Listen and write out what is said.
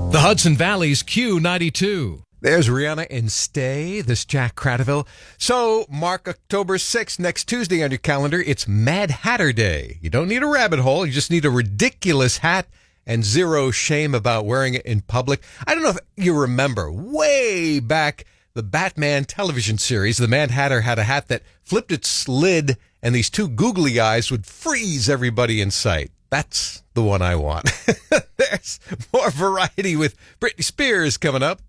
The Hudson Valley's Q92. There's Rihanna and Stay. This Jack Cradaville. So, mark October 6th, next Tuesday on your calendar. It's Mad Hatter Day. You don't need a rabbit hole. You just need a ridiculous hat and zero shame about wearing it in public. I don't know if you remember, way back, the Batman television series, the Mad Hatter had a hat that flipped its lid and these two googly eyes would freeze everybody in sight. That's the one I want. There's more variety with Britney Spears coming up.